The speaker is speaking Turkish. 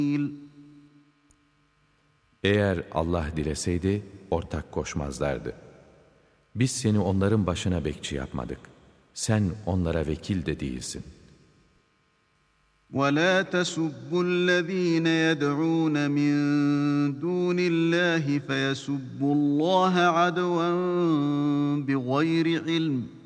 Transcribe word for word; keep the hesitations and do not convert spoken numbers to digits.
Eğer Allah dileseydi ortak koşmazlardı. Biz seni onların başına bekçi yapmadık. Sen onlara vekil de değilsin. وَلَا تَسُبُّوا الَّذ۪ينَ يَدْعُونَ مِنْ دُونِ اللّٰهِ فَيَسُبُّوا اللّٰهَ عَدْوًا بِغَيْرِ عِلْمٍ